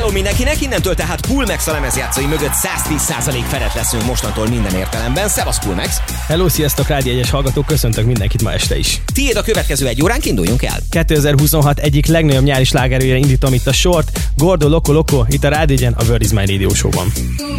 Hello mindenkinek, innentől tehát Pulmax a lemezjátszói mögött 110% felett leszünk mostantól minden értelemben. Szevasz Pulmax! Hello, sziasztok, Rádió 1-es hallgatók, köszöntök mindenkit ma este is. Tiéd a következő egy óránk, induljunk el! 2026 egyik legnagyobb nyári slágerőjére indítom itt a sort, Gordo Loco Loco, itt a Rádió 1-en, a Word is My Radio Show-ban.